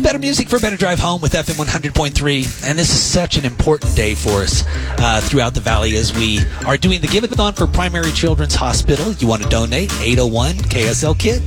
Better music for a better drive home with FM 100.3. And this is such an important day for us throughout the Valley as we are doing the Give-A-thon for Primary Children's Hospital. You want to donate? 801 KSL Kids.